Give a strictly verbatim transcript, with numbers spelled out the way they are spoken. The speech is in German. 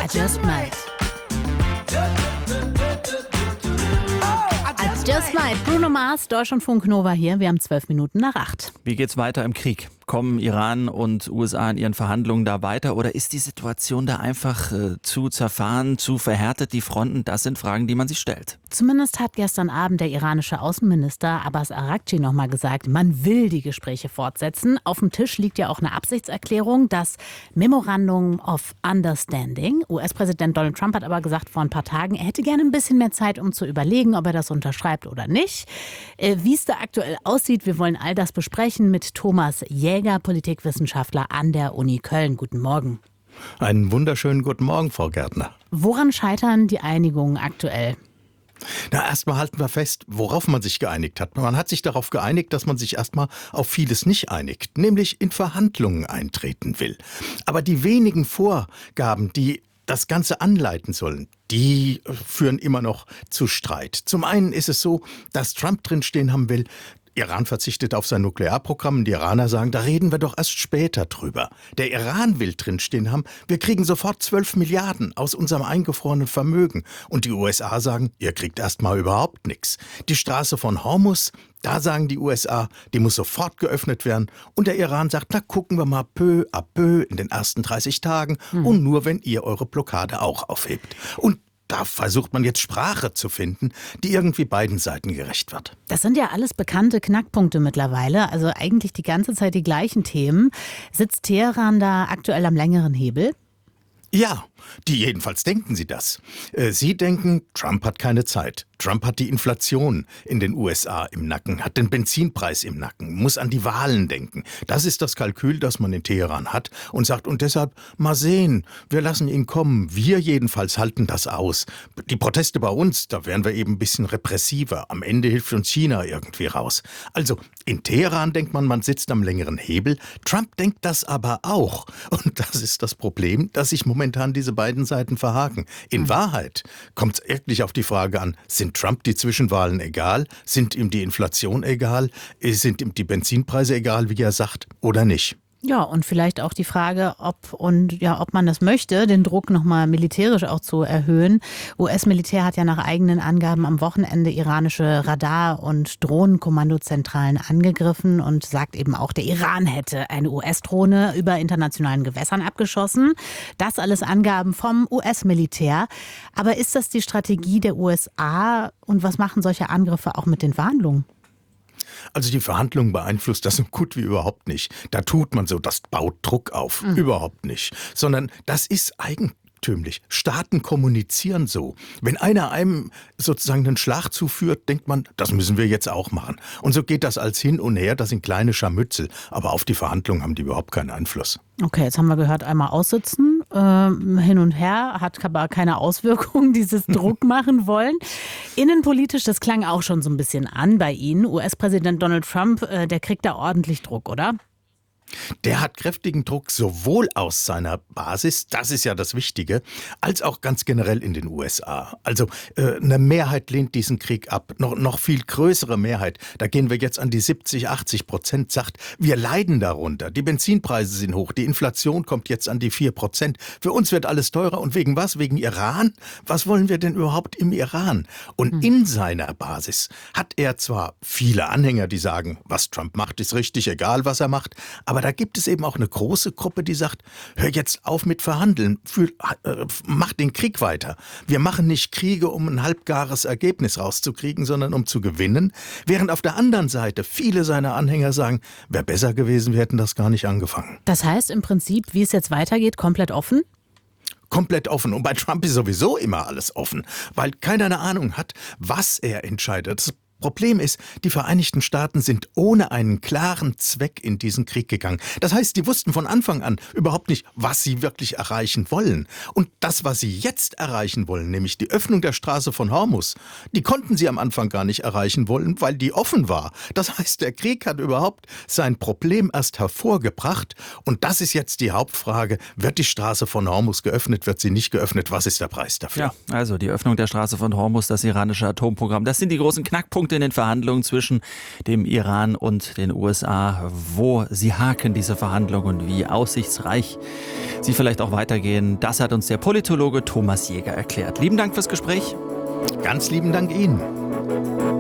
I just might. I just might. Bruno Mars, Deutschlandfunk Nova hier. Wir haben zwölf Minuten nach acht. Wie geht's weiter im Krieg? Kommen Iran und U S A in ihren Verhandlungen da weiter oder ist die Situation da einfach äh, zu zerfahren, zu verhärtet, die Fronten? Das sind Fragen, die man sich stellt. Zumindest hat gestern Abend der iranische Außenminister Abbas Araghchi noch mal gesagt, man will die Gespräche fortsetzen. Auf dem Tisch liegt ja auch eine Absichtserklärung, das Memorandum of Understanding. U S-Präsident Donald Trump hat aber gesagt vor ein paar Tagen, er hätte gerne ein bisschen mehr Zeit, um zu überlegen, ob er das unterschreibt oder nicht. Äh, wie es da aktuell aussieht, wir wollen all das besprechen mit Thomas Jäger, Politikwissenschaftler an der Uni Köln. Guten Morgen. Einen wunderschönen guten Morgen, Frau Gärtner. Woran scheitern die Einigungen aktuell? Na, erstmal halten wir fest, worauf man sich geeinigt hat. Man hat sich darauf geeinigt, dass man sich erstmal auf vieles nicht einigt, nämlich in Verhandlungen eintreten will. Aber die wenigen Vorgaben, die das Ganze anleiten sollen, die führen immer noch zu Streit. Zum einen ist es so, dass Trump drinstehen haben will, Iran verzichtet auf sein Nuklearprogramm. Die Iraner sagen, da reden wir doch erst später drüber. Der Iran will drinstehen haben, wir kriegen sofort zwölf Milliarden aus unserem eingefrorenen Vermögen. Und die U S A sagen, ihr kriegt erst mal überhaupt nichts. Die Straße von Hormuz, da sagen die U S A, die muss sofort geöffnet werden. Und der Iran sagt, na gucken wir mal peu à peu in den ersten dreißig Tagen. Hm. Und nur, wenn ihr eure Blockade auch aufhebt. Und da versucht man jetzt Sprache zu finden, die irgendwie beiden Seiten gerecht wird. Das sind ja alles bekannte Knackpunkte mittlerweile, also eigentlich die ganze Zeit die gleichen Themen. Sitzt Teheran da aktuell am längeren Hebel? Ja, die jedenfalls denken sie das. Sie denken, Trump hat keine Zeit. Trump hat die Inflation in den U S A im Nacken, hat den Benzinpreis im Nacken, muss an die Wahlen denken. Das ist das Kalkül, das man in Teheran hat und sagt, und deshalb, mal sehen, wir lassen ihn kommen. Wir jedenfalls halten das aus. Die Proteste bei uns, da wären wir eben ein bisschen repressiver. Am Ende hilft uns China irgendwie raus. Also in Teheran denkt man, man sitzt am längeren Hebel. Trump denkt das aber auch. Und das ist das Problem, dass sich momentan diese beiden Seiten verhaken. In mhm. Wahrheit kommt es wirklich auf die Frage an, sind Trump die Zwischenwahlen egal? Sind ihm die Inflation egal? Sind ihm die Benzinpreise egal, wie er sagt, oder nicht? Ja, und vielleicht auch die Frage, ob und ja, ob man das möchte, den Druck nochmal militärisch auch zu erhöhen. U S-Militär hat ja nach eigenen Angaben am Wochenende iranische Radar- und Drohnenkommandozentralen angegriffen und sagt eben auch, der Iran hätte eine U S-Drohne über internationalen Gewässern abgeschossen. Das alles Angaben vom U S-Militär. Aber ist das die Strategie der U S A und was machen solche Angriffe auch mit den Verhandlungen? Also die Verhandlungen beeinflusst das so gut wie überhaupt nicht. Da tut man so, das baut Druck auf. Mhm. Überhaupt nicht. Sondern das ist eigentümlich. Staaten kommunizieren so. Wenn einer einem sozusagen einen Schlag zuführt, denkt man, das müssen wir jetzt auch machen. Und so geht das als hin und her. Das sind kleine Scharmützel. Aber auf die Verhandlungen haben die überhaupt keinen Einfluss. Okay, jetzt haben wir gehört, einmal aussitzen, äh, hin und her, hat aber keine Auswirkungen, dieses Druck machen wollen. Innenpolitisch, das klang auch schon so ein bisschen an bei Ihnen. U S-Präsident Donald Trump, äh, der kriegt da ordentlich Druck, oder? Der hat kräftigen Druck sowohl aus seiner Basis, das ist ja das Wichtige, als auch ganz generell in den U S A. Also äh, eine Mehrheit lehnt diesen Krieg ab, noch, noch viel größere Mehrheit. Da gehen wir jetzt an die siebzig, achtzig Prozent, sagt, wir leiden darunter. Die Benzinpreise sind hoch, die Inflation kommt jetzt an die vier Prozent. Für uns wird alles teurer und wegen was? Wegen Iran? Was wollen wir denn überhaupt im Iran? Und hm. in seiner Basis hat er zwar viele Anhänger, die sagen, was Trump macht, ist richtig, egal was er macht, aber Aber da gibt es eben auch eine große Gruppe, die sagt, hör jetzt auf mit Verhandeln, Fühl, äh, mach den Krieg weiter. Wir machen nicht Kriege, um ein halbgares Ergebnis rauszukriegen, sondern um zu gewinnen. Während auf der anderen Seite viele seiner Anhänger sagen, wäre besser gewesen, wir hätten das gar nicht angefangen. Das heißt im Prinzip, wie es jetzt weitergeht, komplett offen? Komplett offen. Und bei Trump ist sowieso immer alles offen, weil keiner eine Ahnung hat, was er entscheidet. Das Problem ist, die Vereinigten Staaten sind ohne einen klaren Zweck in diesen Krieg gegangen. Das heißt, die wussten von Anfang an überhaupt nicht, was sie wirklich erreichen wollen. Und das, was sie jetzt erreichen wollen, nämlich die Öffnung der Straße von Hormuz, die konnten sie am Anfang gar nicht erreichen wollen, weil die offen war. Das heißt, der Krieg hat überhaupt sein Problem erst hervorgebracht. Und das ist jetzt die Hauptfrage. Wird die Straße von Hormuz geöffnet, wird sie nicht geöffnet? Was ist der Preis dafür? Ja, also die Öffnung der Straße von Hormuz, das iranische Atomprogramm, das sind die großen Knackpunkte in den Verhandlungen zwischen dem Iran und den U S A, wo sie haken, diese Verhandlungen, und wie aussichtsreich sie vielleicht auch weitergehen. Das hat uns der Politologe Thomas Jäger erklärt. Lieben Dank fürs Gespräch. Ganz lieben Dank Ihnen.